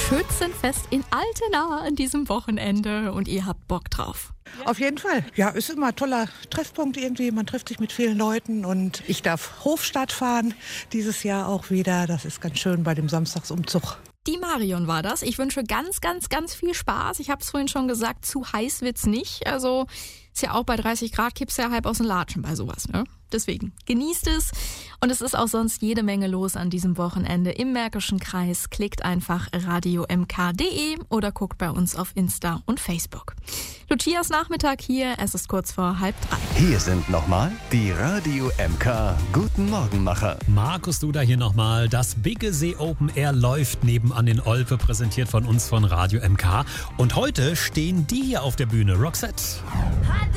Schützenfest in Altena an diesem Wochenende und ihr habt Bock drauf. Auf jeden Fall. Ja, ist immer ein toller Treffpunkt irgendwie. Man trifft sich mit vielen Leuten und ich darf Hofstadt fahren dieses Jahr auch wieder. Das ist ganz schön bei dem Samstagsumzug. Die Marion war das. Ich wünsche ganz, ganz, ganz viel Spaß. Ich habe es vorhin schon gesagt, zu heiß wird's nicht. Also ist ja auch bei 30 Grad, kippst ja halb aus den Latschen bei sowas, ne? Deswegen genießt es. Und es ist auch sonst jede Menge los an diesem Wochenende im Märkischen Kreis. Klickt einfach radiomk.de oder guckt bei uns auf Insta und Facebook. Lucias Nachmittag hier, es ist kurz vor 2:30. Hier sind nochmal die Radio MK Guten Morgenmacher. Markus Duda hier nochmal. Das Biggesee Open Air läuft nebenan in Olpe, präsentiert von uns von Radio MK. Und heute stehen die hier auf der Bühne, Roxette.